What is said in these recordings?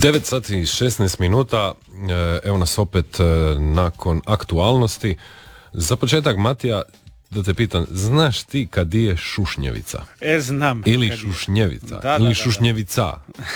9 sati i 16 minuta, evo nas opet nakon aktualnosti. Za početak, Matija, da te pitam, znaš ti kad je šušnjevica? Znam. Ili šušnjevica? Ili šušnjevica?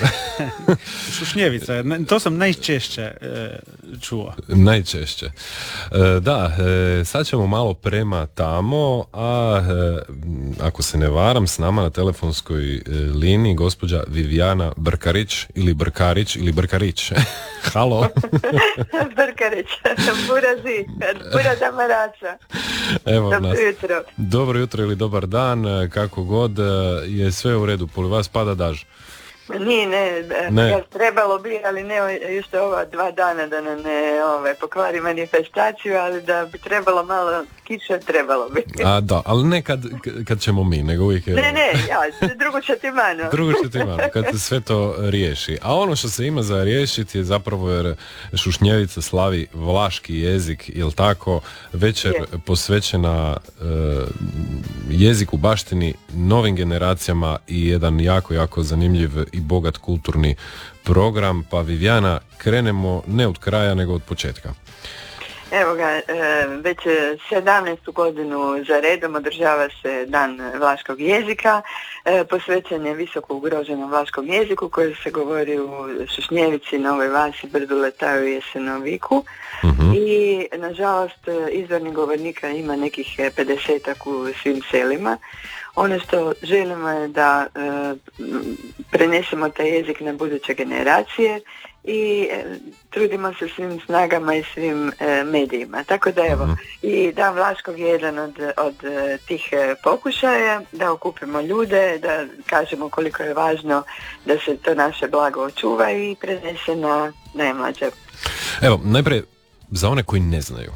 Šušnjevica, to sam najčešće čuo. Najčešće. Da, sad ćemo malo prema tamo, a ako se ne varam, s nama na telefonskoj liniji gospođa Vivijana Brkarić ili Brkarić. Halo. Brkarić, burazi, burada marača. Evo Dobro nas. jutro. Dobro jutro ili dobar dan, kako god, je sve u redu, poli vas pada daž? Ne, trebalo bi, ali ne još ova 2 dana da nam ne pokvari manifestaciju, ali da bi trebalo malo kiše, trebalo bi. A da, ali ne kad ćemo mi, nego uvijek... Drugo će ti mano. Drugo će ti mano, kad se sve to riješi. A ono što se ima za riješiti je zapravo jer Šušnjevica slavi vlaški jezik, jel tako, večer posvećena jeziku, baštini, novim generacijama i jedan jako, jako zanimljiv i bogat kulturni program. Pa Vivijana, krenemo ne od kraja nego od početka. Evo ga, već 17. godinu za redom održava se Dan vlaškog jezika, posvećen je visoko ugroženom vlaškom jeziku koji se govori u Šušnjevici, Novoj Vasi, Brdu, Letaju i Jesenoviku. I nažalost izvornih govornika ima nekih 50-ak u svim selima. Ono što želimo je da prenesemo taj jezik na buduće generacije i trudimo se svim snagama i svim medijima. Tako da evo, i Dan vlaškog je jedan od tih pokušaja da okupimo ljude, da kažemo koliko je važno da se to naše blago očuva i prenese na najmlađe. Evo, najprije, za one koji ne znaju,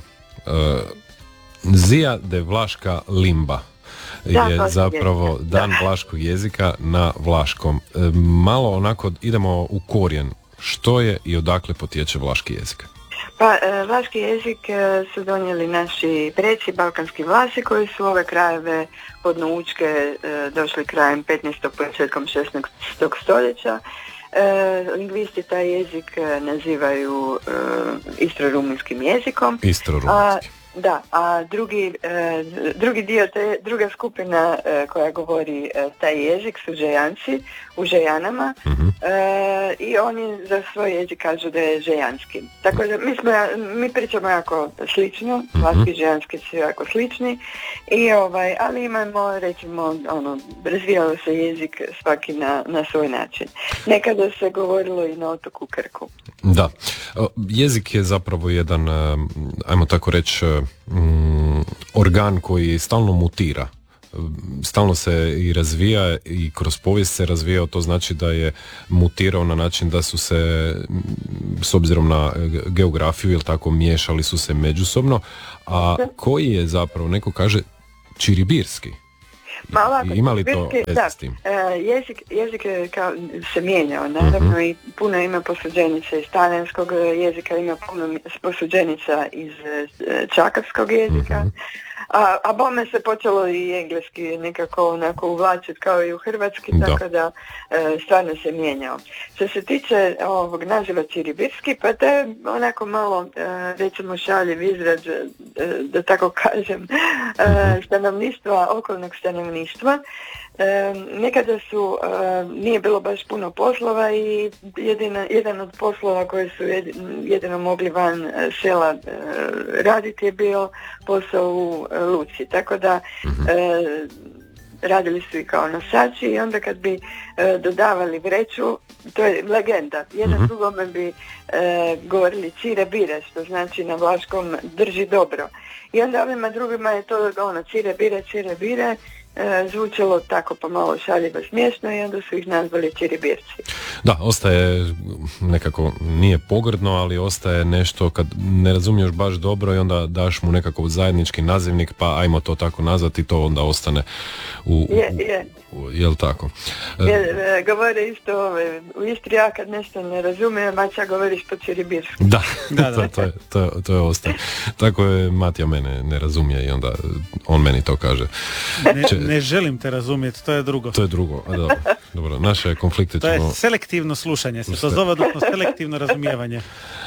Zija de Vlaška Limba je zapravo Dan vlaškog jezika na vlaškom. Malo onako idemo u korijen. Što je i odakle potječe vlaški jezik? Pa, vlaški jezik su donijeli naši preci, balkanski Vlasi, koji su ove krajeve podno Učke došli krajem 15. početkom 16. stoljeća. Lingvisti taj jezik nazivaju istro-rumunjskim jezikom. Istro-rumunjski. Da, a drugi dio, druga skupina koja govori taj jezik su Žejanci u Žejanama i oni za svoj jezik kažu da je žejanski. Tako da mi pričamo jako slično, vlaški i žejanski su jako slični, i ali imamo, recimo, razvijao se jezik svaki na svoj način. Nekada se govorilo i na otoku Krku. Da, jezik je zapravo jedan, ajmo tako reći, organ koji stalno mutira. Stalno se i razvija i kroz povijest se razvijao, to znači da je mutirao na način da su se, s obzirom na geografiju, jel tako, miješali su se međusobno, a koji je zapravo, neko kaže, čiribirski. Ima li to veze s tim? Jezik se mijenjao, naravno, i puno ima posuđenica iz talijanskog jezika, ima puno posuđenica iz čakavskog jezika, a bome se počelo i engleski nekako onako uvlačiti kao i u hrvatski, tako da stvarno se mijenjao. Što se tiče ovog naziva čiribirski, pa to je onako malo, recimo, šaljiv izraz, da tako kažem, stanovništva, okolnog stanovništva. Nekada nije bilo baš puno poslova i jedan od poslova koji su jedino mogli van sela raditi je bio posao u luci, tako da radili su i kao nosači, i onda kad bi dodavali vreću, to je legenda, jedan drugome bi govorili cire bire, što znači na vlaškom drži dobro, i onda ovima drugima je to cire bire zvučalo tako pomalo šaljivo, smiješno, i onda su ih nazvali čiribirci. Da, ostaje nekako, nije pogrdno, ali ostaje nešto kad ne razumiješ baš dobro i onda daš mu nekako zajednički nazivnik, pa ajmo to tako nazvati, to onda ostane jel tako? Govore isto u Istri, ja kad nešto ne razumijem, mača govoriš po čiribirski. Da. To je ostaje. Tako je Matija mene ne razumije i onda on meni to kaže. Ne želim te razumjeti, to je drugo. To je drugo, a dobro. Dobro, naše konflikte To ćemo... je selektivno slušanje, se to zove, odnosno selektivno razumijevanje.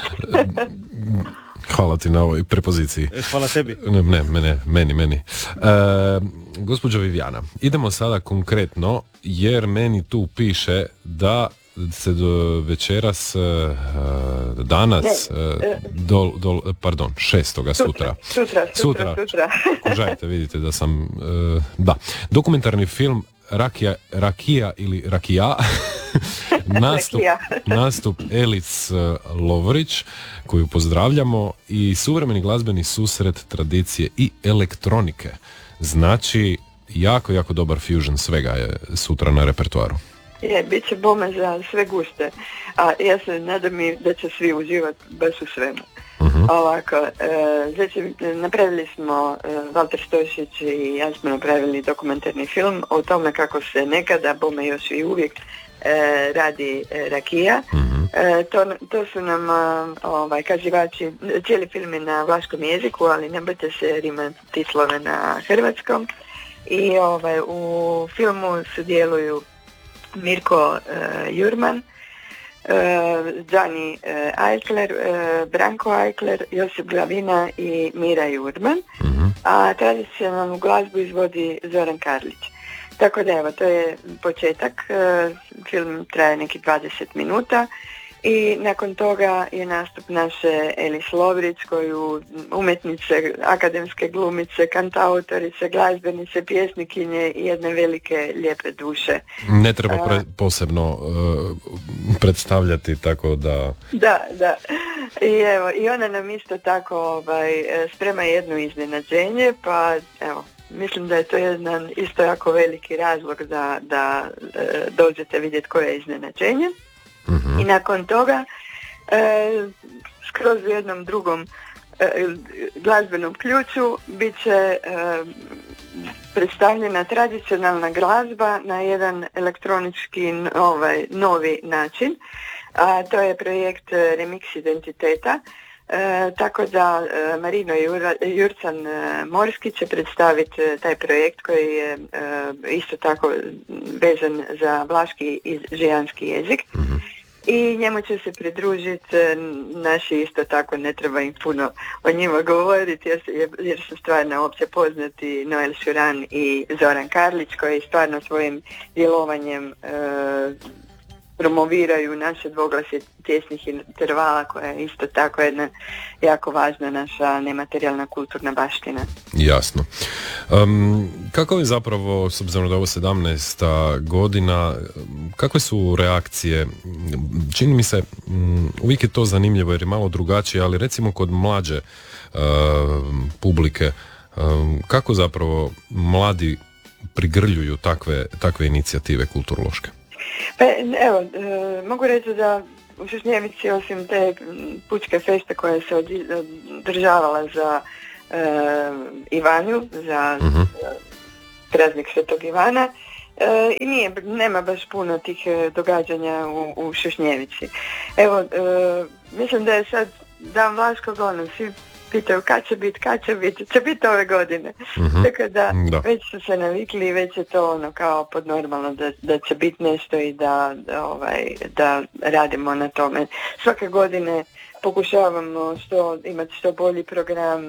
Hvala ti na ovoj prepoziciji. Hvala tebi. Meni. Gospođo Vivijana, idemo sada konkretno, jer meni tu piše da se do večeras, danas, pardon, 6. Sutra. Kužajte, vidite da sam, da. Dokumentarni film Rakija ili Rakija, nastup Elis Lovrić, koju pozdravljamo, i suvremeni glazbeni susret tradicije i elektronike. Znači, jako dobar fusion svega je sutra na repertoaru. Bit će bome za sve guste, a ja se nadam i da će svi uživati baš u svemu. Ovako, znači, napravili smo, Valter Stošić i ja smo napravili dokumentarni film o tome kako se nekada, bome još i uvijek, radi rakija. To su nam kaživači, cijeli film je na vlaškom jeziku, ali ne bojte se, ima tislove na hrvatskom. I u filmu sudjeluju Mirko Jurman, Gianni Eichler, Branko Eichler, Josip Glavina i Mira Jurman, a tradicionalnu glazbu izvodi Zoran Karlić. Tako da evo, to je početak, film traje neki 20 minuta i nakon toga je nastup naše Elis Lovrić, koju umjetnice, akademske glumice, kantautorice, glazbenice, pjesnikinje i jedne velike lijepe duše. Ne treba posebno predstavljati, tako da... Da. I evo, i ona nam isto tako sprema jedno iznenađenje, pa evo, mislim da je to jedan isto jako veliki razlog da dođete vidjeti koje je iznenađenje. I nakon toga skroz u jednom drugom glazbenom ključu bit će predstavljena tradicionalna glazba na jedan elektronički novi način. To je projekt Remix Identiteta. Tako da Marino Jurcan Morski će predstaviti taj projekt koji je isto tako vezan za vlaški i žijanski jezik. I njemu će se pridružiti naši, isto tako ne treba im puno o njima govoriti jer su stvarno opće poznati, Noel Šuran i Zoran Karlić, koji stvarno svojim djelovanjem promoviraju naše dvoglasje tjesnih intervala, koja je isto tako jedna jako važna naša nematerijalna kulturna baština. Jasno. Kako je zapravo, s obzirom da je ovo 17. godina, kakve su reakcije? Čini mi se, uvijek je to zanimljivo jer je malo drugačije, ali recimo kod mlađe publike, kako zapravo mladi prigrljuju takve inicijative kulturološke? Pa evo, mogu reći da u Šušnjevici, osim te pučke feste koja se održavala za Ivanju, za praznik Svetog Ivana, i nema baš puno tih događanja u Šušnjevici. Evo, mislim da je sad Dan Vlaškog, svi pitaju kad će biti ove godine. Tako da već su se navikli i već je to kao podnormalno da će biti nešto i da radimo na tome. Svake godine pokušavamo imati što bolji program,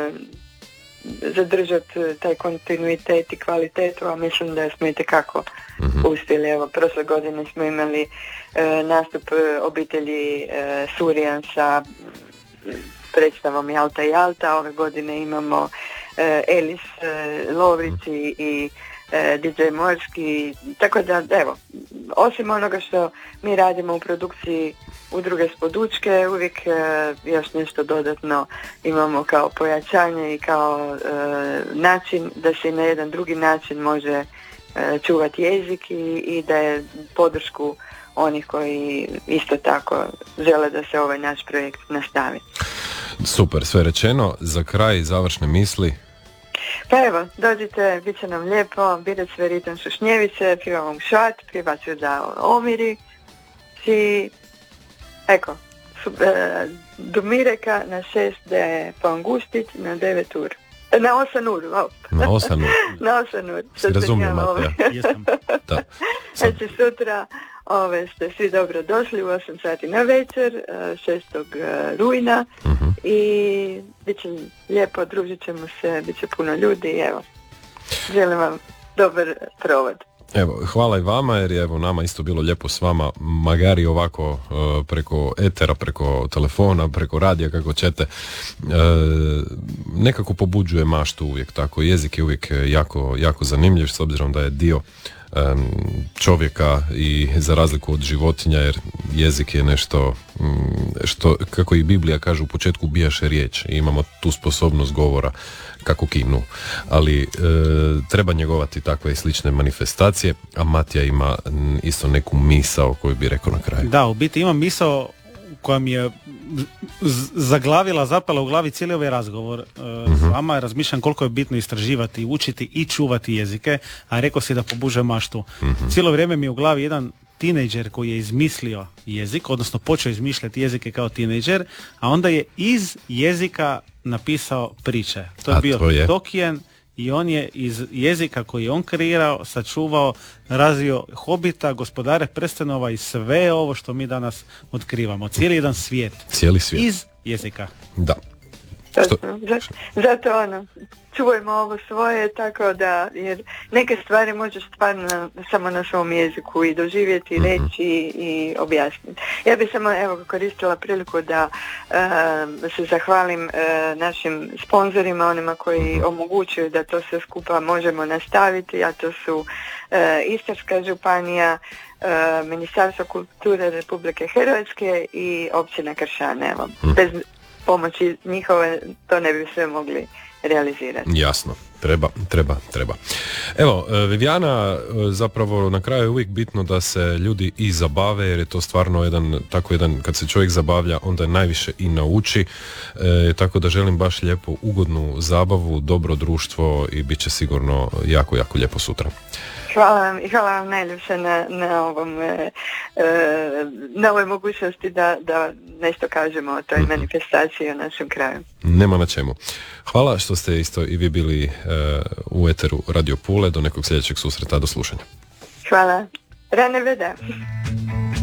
zadržati taj kontinuitet i kvalitetu, a mislim da smo itekako uspjeli. Evo, prošle godine smo imali nastup obitelji Surijan sa predstavom Jalta i Jalta. Ove godine imamo Elis Lovrić i DJ Morski, tako da evo, osim onoga što mi radimo u produkciji Udruge Spodučke, uvijek još nešto dodatno imamo kao pojačanje i kao način da se na jedan drugi način može čuvati jezik i da je podršku onih koji isto tako žele da se ovaj naš projekt nastavi. Super, sve rečeno. Za kraj završne misli. Pa evo, dođite, bit će nam lijepo, birat sve ritam Šušnjevice, pjevam šat, pjevat ću da omiri i eko, do Mireka na 6 da je po Angustić na 9 ur. Na Osanuru. Na Osanuru. Na Osanuru. Si razumio, Matija? Jesam. Da. Znači sutra ste svi dobro došli u 8 sati na večer, 6. rujna i bit će lijepo, družit ćemo se, bit će puno ljudi i evo, želim vam dobar provod. Evo, hvala i vama jer je evo nama isto bilo lijepo s vama, magari ovako preko etera, preko telefona, preko radija, kako ćete. Nekako pobuđuje maštu uvijek tako, jezik je uvijek jako, jako zanimljiv s obzirom da je dio čovjeka i za razliku od životinja, jer jezik je nešto što, kako i Biblija kaže, u početku bijaše riječ i imamo tu sposobnost govora kako kinu, ali treba njegovati takve i slične manifestacije, a Matija ima isto neku misao koju bi rekao na kraju. Da, u biti imam misao koja mi je zaglavila, zapala u glavi cijeli ovaj razgovor s vama. Razmišljam koliko je bitno istraživati, učiti i čuvati jezike, a rekao si da pobuže maštu. Cijelo vrijeme mi je u glavi jedan tinejdžer koji je izmislio jezik, odnosno počeo izmišljati jezike kao tinejdžer, a onda je iz jezika napisao priče. To je bio Tolkien i on je iz jezika koji je on kreirao, sačuvao, razvio Hobita, Gospodare prstenova i sve ovo što mi danas otkrivamo. Cijeli jedan svijet. Cijeli svijet. Iz jezika. Da. Zato čuvajmo ovo svoje, tako da, jer neke stvari možeš stvarno samo na svom jeziku i doživjeti, reći i objasniti. Ja bih samo koristila priliku da se zahvalim našim sponzorima, onima koji omogućuju da to sve skupa možemo nastaviti, a to su Istarska županija, Ministarstvo kulture Republike Hrvatske i općina Kršane. Evo, bez pomoći njihove to ne bi sve mogli realizirati. Jasno, treba. Evo, Vivijana, zapravo na kraju je uvijek bitno da se ljudi i zabave, jer je to stvarno jedan, kad se čovjek zabavlja, onda je najviše i nauči, tako da želim baš lijepu, ugodnu zabavu, dobro društvo i bit će sigurno jako, jako lijepo sutra. Hvala vam i hvala vam najljepše na ovoj mogućnosti da nešto kažemo o toj manifestaciji o našem kraju. Nema na čemu. Hvala što ste isto i vi bili u eteru Radio Pule. Do nekog sljedećeg susreta, do slušanja. Hvala. Rane veda.